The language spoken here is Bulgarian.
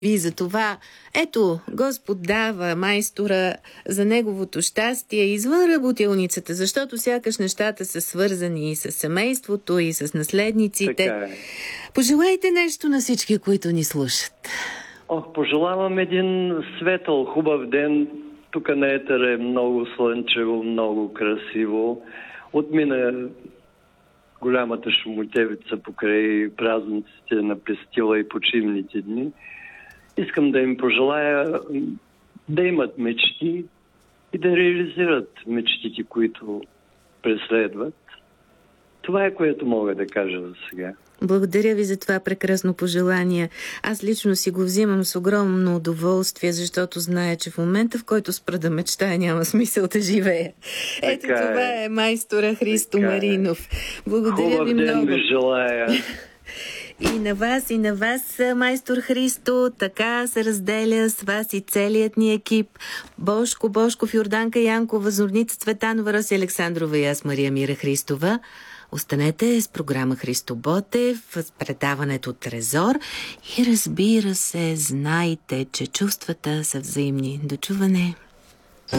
И за това, ето, Господ дава майстора за неговото щастие извън работилницата, защото сякаш нещата са свързани и с семейството, и с наследниците. Така е. Пожелайте нещо на всички, които ни слушат. Пожелавам един светъл, хубав ден. Тук на етер е много слънчево, много красиво. Отмина голямата шумотевица покрай празниците на Пестила и почивните дни. Искам да им пожелая да имат мечти и да реализират мечтите, които преследват. Това е, което мога да кажа за сега. Благодаря ви за това прекрасно пожелание. Аз лично си го взимам с огромно удоволствие, защото зная, че в момента, в който спра да мечтая, няма смисъл да живея. Ето това е майстора Христо Маринов. Благодаря ви много. Хубав ден ви желая. И на вас, майстор Христо, така се разделя с вас и целият ни екип. Бошко Бошков, Йорданка Янкова, Зорница Цветанова, Роси Александрова и аз, Мария Мира Христова. Останете с програма Христо Ботев, с предаването Трезор и разбира се, знайте, че чувствата са взаимни. До чуване!